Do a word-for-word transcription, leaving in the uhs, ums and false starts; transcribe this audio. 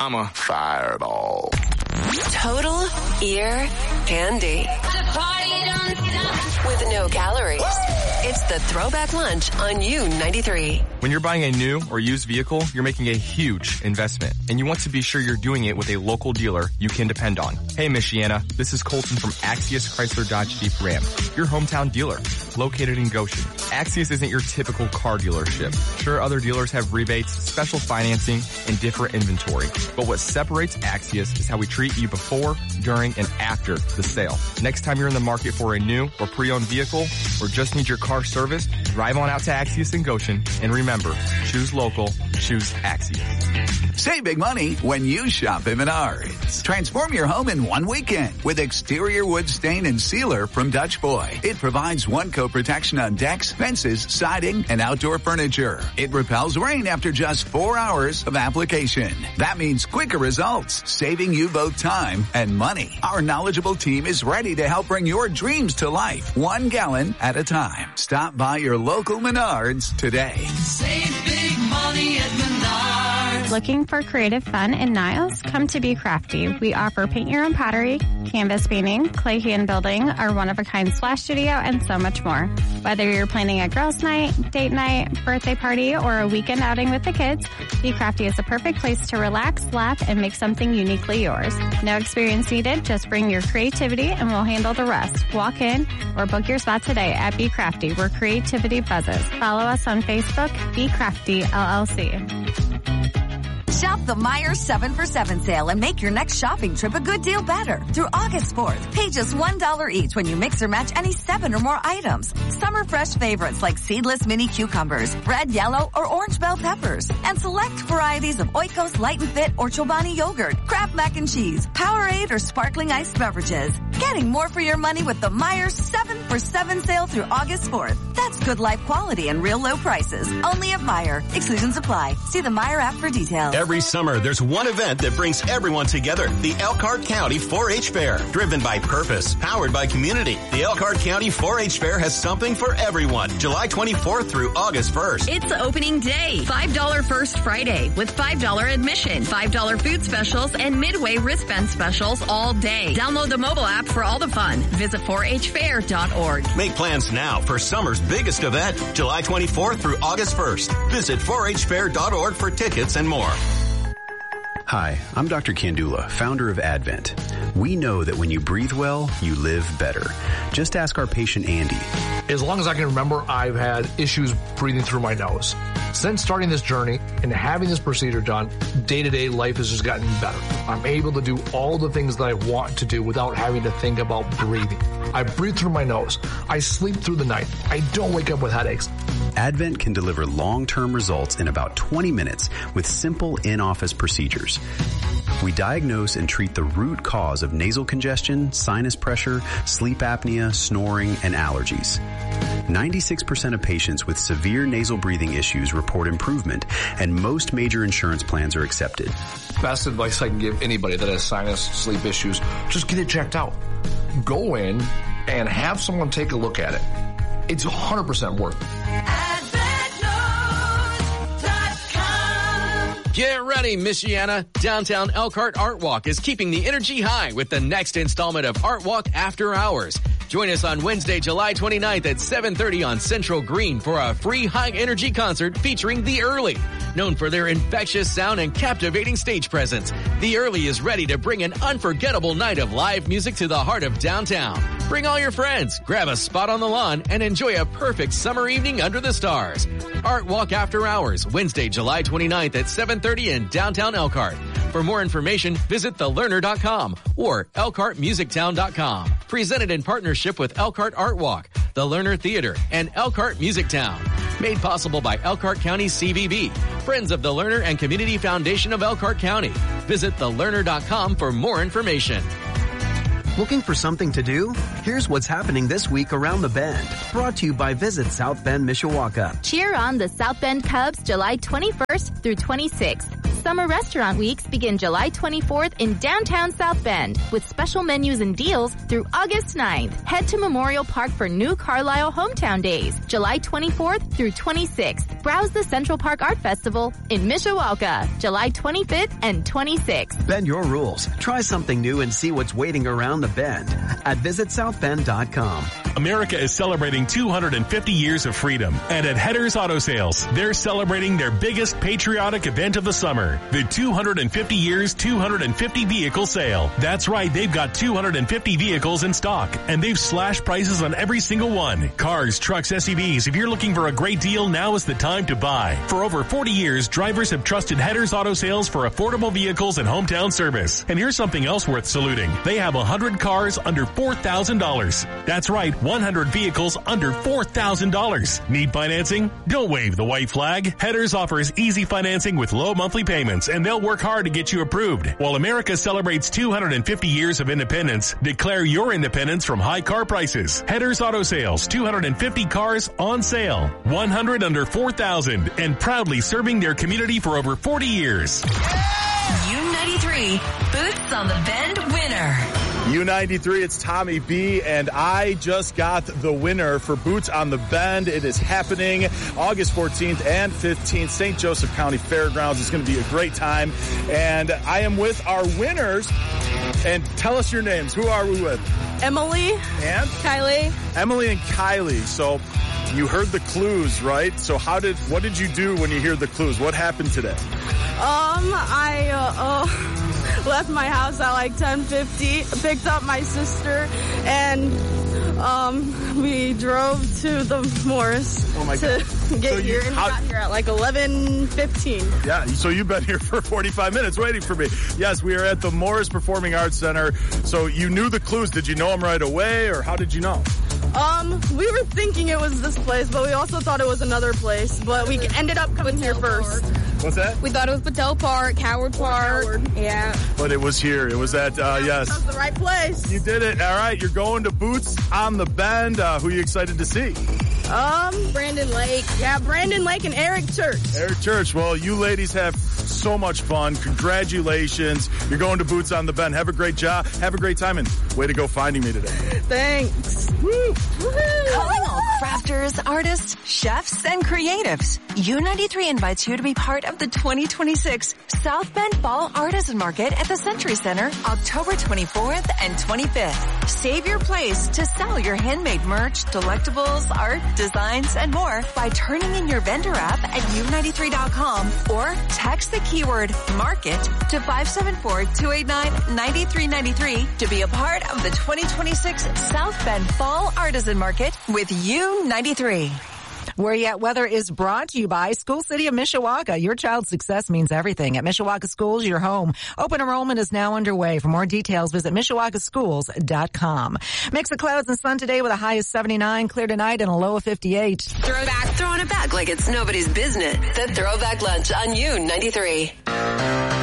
I'm a fireball. Total ear candy. With no calories. It's the Throwback Lunch on U ninety-three. When you're buying a new or used vehicle, you're making a huge investment, and you want to be sure you're doing it with a local dealer you can depend on. Hey, Michiana, this is Colton from Axius Chrysler Dodge Jeep Ram, your hometown dealer, located in Goshen. Axius isn't your typical car dealership. Sure, other dealers have rebates, special financing, and different inventory, but what separates Axius is how we treat you before, during, and after the sale. Next time you're in the market for a new or pre-owned vehicle, or just need your car serviced, drive on out to Axius in Goshen, and remember, choose local, choose Axius. Save big money when you shop at Menards. Transform your home in one weekend with exterior wood stain and sealer from Dutch Boy. It provides one-coat protection on decks, fences, siding, and outdoor furniture. It repels rain after just four hours of application. That means quicker results, saving you both time and money. Our knowledgeable team is ready to help bring your dreams to life, one gallon at a time. Stop by your local Menards today. Save big money at Menards. Looking for creative fun in Niles? Come to Be Crafty. We offer paint your own pottery, canvas painting, clay hand building, our one-of-a-kind splash studio, and so much more. Whether you're planning a girls' night, date night, birthday party, or a weekend outing with the kids, Be Crafty is the perfect place to relax, laugh, and make something uniquely yours. No experience needed, just bring your creativity and we'll handle the rest. Walk in or book your spot today at Be Crafty, where creativity buzzes. Follow us on Facebook, Be Crafty L L C. Shop the Meijer seven for seven sale and make your next shopping trip a good deal better. Through August fourth, pay just one dollar each when you mix or match any seven or more items. Summer fresh favorites like seedless mini cucumbers, red, yellow, or orange bell peppers. And select varieties of Oikos Light and Fit or Chobani yogurt, Kraft mac and cheese, Powerade, or sparkling iced beverages. Getting more for your money with the Meijer seven for seven sale through August fourth. That's good life quality and real low prices. Only at Meijer. Exclusions apply. See the Meijer app for details. Every summer, there's one event that brings everyone together. The Elkhart County four H Fair. Driven by purpose, powered by community. The Elkhart County four H Fair has something for everyone. July twenty-fourth through August first. It's opening day. five dollars First Friday with five dollars admission. five dollars food specials and midway wristband specials all day. Download the mobile app for all the fun. Visit four H fair dot org. Make plans now for summer's biggest event. July twenty-fourth through August first. Visit four H fair dot org for tickets and more. Hi, I'm Doctor Kandula, founder of Advent. We know that when you breathe well, you live better. Just ask our patient Andy. As long as I can remember, I've had issues breathing through my nose. Since starting this journey and having this procedure done, day-to-day life has just gotten better. I'm able to do all the things that I want to do without having to think about breathing. I breathe through my nose. I sleep through the night. I don't wake up with headaches. Advent can deliver long-term results in about twenty minutes with simple in-office procedures. We diagnose and treat the root cause of nasal congestion, sinus pressure, sleep apnea, snoring, and allergies. ninety-six percent of patients with severe nasal breathing issues report improvement, and most major insurance plans are accepted. Best advice I can give anybody that has sinus, sleep issues, just get it checked out. Go in and have someone take a look at it. It's one hundred percent worth it. Get ready, Michiana. Downtown Elkhart Art Walk is keeping the energy high with the next installment of Art Walk After Hours. Join us on Wednesday, July twenty-ninth at seven thirty on Central Green for a free high-energy concert featuring The Early. Known for their infectious sound and captivating stage presence, The Early is ready to bring an unforgettable night of live music to the heart of downtown. Bring all your friends, grab a spot on the lawn, and enjoy a perfect summer evening under the stars. Art Walk After Hours, Wednesday, July twenty-ninth at seven thirty in downtown Elkhart. For more information, visit the learner dot com or elkhart music town dot com. Presented in partnership with Elkhart Art Walk, the Lerner Theater, and Elkhart Music Town. Made possible by Elkhart County C V B, Friends of the Lerner and Community Foundation of Elkhart County. Visit the learner dot com for more information. Looking for something to do? Here's what's happening this week around the Bend. Brought to you by Visit South Bend, Mishawaka. Cheer on the South Bend Cubs July twenty-first through twenty-sixth. Summer Restaurant Weeks begin July twenty-fourth in downtown South Bend with special menus and deals through August ninth. Head to Memorial Park for New Carlisle Hometown Days, July twenty-fourth through twenty-sixth. Browse the Central Park Art Festival in Mishawaka, July twenty-fifth and twenty-sixth. Bend your rules. Try something new and see what's waiting around the bend at visit south bend dot com. America is celebrating two hundred fifty years of freedom, and at Hedder's Auto Sales, they're celebrating their biggest patriotic event of the summer, the two hundred fifty years, two hundred fifty vehicle sale. That's right, they've got two hundred fifty vehicles in stock, and they've slashed prices on every single one. Cars, trucks, S U Vs, if you're looking for a great deal, now is the time to buy. For over forty years, drivers have trusted Hedder's Auto Sales for affordable vehicles and hometown service. And here's something else worth saluting. They have one hundred cars under four thousand dollars. That's right, one hundred vehicles under four thousand dollars. Need financing? Don't wave the white flag. Hedder's offers easy financing with low monthly payments, and they'll work hard to get you approved. While America celebrates two hundred fifty years of independence, declare your independence from high car prices. Hedder's Auto Sales, two hundred fifty cars on sale, one hundred under four thousand, and proudly serving their community for over forty years. U ninety-three, Boots on the Bend winner. U ninety-three, it's Tommy B, and I just got the winner for Boots on the Bend. It is happening August fourteenth and fifteenth, Saint Joseph County Fairgrounds. It's going to be a great time, and I am with our winners. And tell us your names. Who are we with? Emily. And? Kylie. Emily and Kylie. So you heard the clues, right? So how did, what did you do when you hear the clues? What happened today? Um, I, uh, uh left my house at like ten fifty, picked up my sister, and um, we drove to the Morris oh my to God. get so here, you, and we how, got here at like eleven fifteen. Yeah, so you've been here for forty-five minutes waiting for me. Yes, we are at the Morris Performing Arts Center. So you knew the clues. Did you know them right away, or how did you know? Um, we were thinking it was this place, but we also thought it was another place, but we ended up coming here first. What's that? We thought it was Patel Park, Howard Park. Howard. Yeah. But it was here. It was at, uh, yes. That was the right place. You did it. All right. You're going to Boots on the Bend. Uh, who are you excited to see? Um, Brandon Lake. Yeah, Brandon Lake and Eric Church. Eric Church. Well, you ladies have so much fun. Congratulations. You're going to Boots on the Bend. Have a great job. Have a great time, and way to go finding me today. Thanks. Woo. Woo-hoo. Calling all crafters, artists, chefs, and creatives. U ninety-three invites you to be part of the twenty twenty-six South Bend Fall Artisan Market at the Century Center, October twenty-fourth and twenty-fifth. Save your place to sell your handmade merch, delectables, art, designs, and more by turning in your vendor app at U ninety-three dot com or text the keyword market to five seven four, two eight nine, nine three nine three to be a part of the twenty twenty-six South Bend Fall Artisan Market with U ninety-three. Where You At Weather is brought to you by School City of Mishawaka. Your child's success means everything. At Mishawaka Schools, your home. Open enrollment is now underway. For more details, visit mishawaka schools dot com. Mix of clouds and sun today with a high of seventy-nine, clear tonight and a low of fifty-eight. Throwback, throwing it back like it's nobody's business. The Throwback Lunch on U ninety-three.